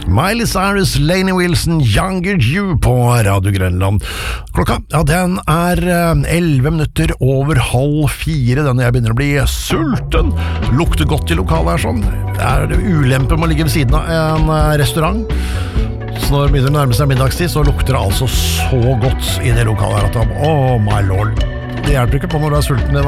Miley Cyrus, Lainey Wilson, Younger You på Radio Grønland. Klokka, ja, den 11 minutter over 3:30. Denne jeg begynner å bli sulten. Lukter godt i lokalet her sånn. Det ulempe med å ligge ved siden av en restaurant. Så når det begynner å nærme seg middagstid, så lukter det altså så godt i det lokalet her at oh my lord. Det hjelper ikke på når du sulten din